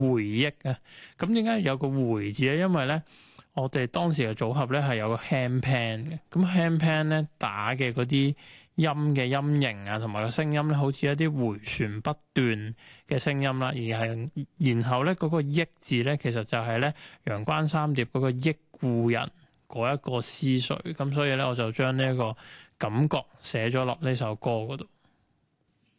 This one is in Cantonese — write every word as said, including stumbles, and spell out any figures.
憶啊。咁點解有個回字咧？因為咧，我哋當時嘅組合咧係有個 handpan 嘅，咁 handpan 咧打嘅嗰啲音嘅音型啊，同埋個聲音咧，好似一啲回旋不斷嘅聲音啦，而係然後咧嗰個憶字咧，其實就係咧陽關三疊嗰個憶故人嗰一個思緒，咁所以咧我就將呢一個感覺寫咗落呢首歌嗰度。